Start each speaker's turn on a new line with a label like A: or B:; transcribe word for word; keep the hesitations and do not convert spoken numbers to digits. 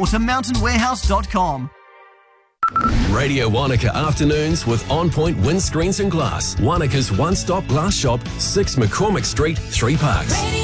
A: or to mountain warehouse dot com.
B: Radio Wanaka Afternoons with On Point Windscreens and Glass. Wanaka's one-stop glass shop, six McCormick Street, Three Parks.
C: Radio